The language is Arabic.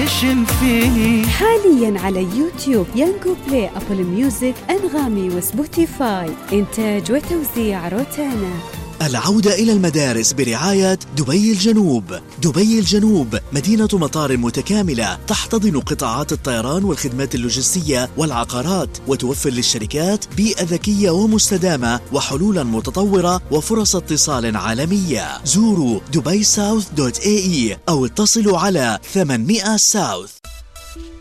عايش فيه. حاليا على يوتيوب، يانجو بلاي، أبل ميوزك، أنغامي وسبوتيفاي. إنتاج وتوزيع روتانا. العودة إلى المدارس برعاية دبي الجنوب. دبي الجنوب مدينة مطار متكاملة تحتضن قطاعات الطيران والخدمات اللوجستية والعقارات، وتوفر للشركات بيئة ذكية ومستدامة وحلولا متطورة وفرص اتصال عالمية. زوروا dubaisouth.ae أو اتصلوا على 800 ساوث.